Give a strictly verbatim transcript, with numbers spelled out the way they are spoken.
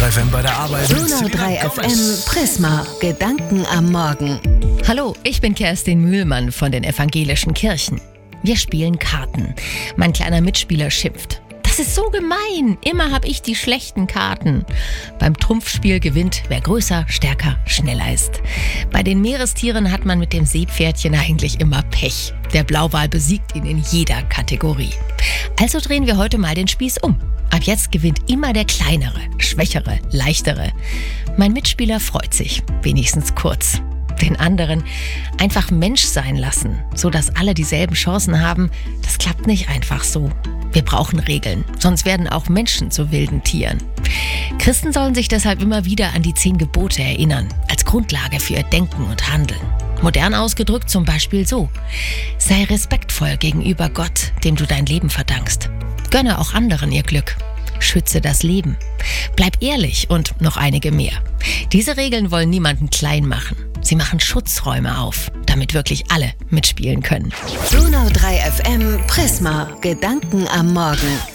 drei F M bei der Arbeit. Donau drei F M Prisma. Gedanken am Morgen. Hallo, ich bin Kerstin Mühlmann von den evangelischen Kirchen. Wir spielen Karten. Mein kleiner Mitspieler schimpft. Das ist so gemein. Immer habe ich die schlechten Karten. Beim Trumpfspiel gewinnt, wer größer, stärker, schneller ist. Bei den Meerestieren hat man mit dem Seepferdchen eigentlich immer Pech. Der Blauwal besiegt ihn in jeder Kategorie. Also drehen wir heute mal den Spieß um. Ab jetzt gewinnt immer der kleinere, schwächere, leichtere. Mein Mitspieler freut sich, wenigstens kurz. Den anderen einfach Mensch sein lassen, sodass alle dieselben Chancen haben, das klappt nicht einfach so. Wir brauchen Regeln, sonst werden auch Menschen zu wilden Tieren. Christen sollen sich deshalb immer wieder an die zehn Gebote erinnern, als Grundlage für ihr Denken und Handeln. Modern ausgedrückt zum Beispiel so: Sei respektvoll gegenüber Gott, dem du dein Leben verdankst. Gönne auch anderen ihr Glück. Schütze das Leben. Bleib ehrlich und noch einige mehr. Diese Regeln wollen niemanden klein machen. Sie machen Schutzräume auf, damit wirklich alle mitspielen können. Donau drei F M Prisma. Gedanken am Morgen.